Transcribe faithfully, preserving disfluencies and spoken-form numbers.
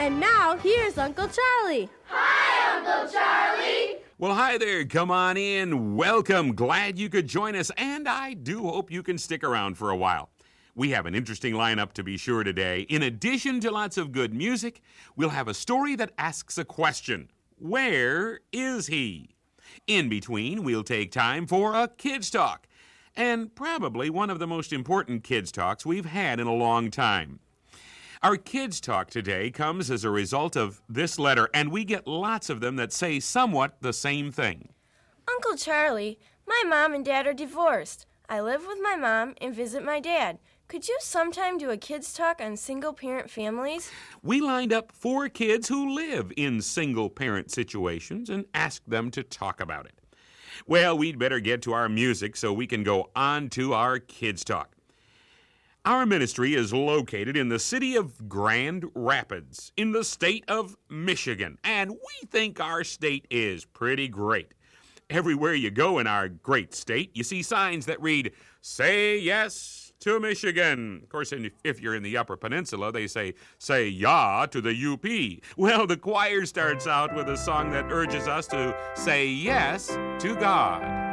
And now, here's Uncle Charlie. Hi, Uncle Charlie. Well, hi there. Come on in. Welcome. Glad you could join us, and I do hope you can stick around for a while. We have an interesting lineup to be sure today. In addition to lots of good music, we'll have a story that asks a question. Where is he? In between, we'll take time for a Kids Talk, and probably one of the most important Kids Talks we've had in a long time. Our Kids Talk today comes as a result of this letter, and we get lots of them that say somewhat the same thing. Uncle Charlie, my mom and dad are divorced. I live with my mom and visit my dad. Could you sometime do a Kids Talk on single-parent families? We lined up four kids who live in single-parent situations and asked them to talk about it. Well, we'd better get to our music so we can go on to our Kids Talk. Our ministry is located in the city of Grand Rapids in the state of Michigan, and we think our state is pretty great. Everywhere you go in our great state, you see signs that read, "Say yes to Michigan." Of course, if you're in the Upper Peninsula, they say, "Say ya to the U P." Well, the choir starts out with a song that urges us to say yes to God.